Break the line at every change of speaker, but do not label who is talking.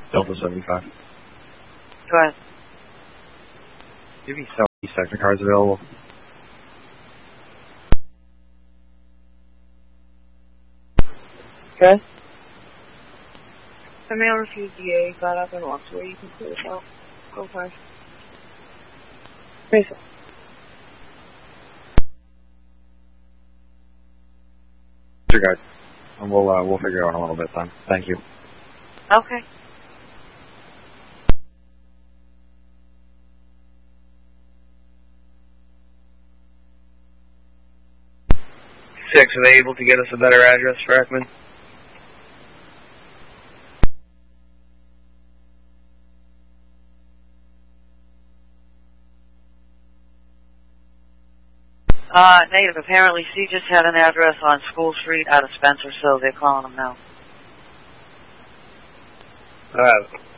Delta 75.
Go ahead.
Do you have any East sector cards available?
Okay. The male refused DA, got up and walked away. You can clear this out. Go for it. Race it.
Sure, guys. And we'll figure it out in a little bit then. Thank you.
Okay.
Six, are they able to get us a better address for Ekman?
Native. Apparently, C just had an address on School Street out of Spencer, so they're calling him now.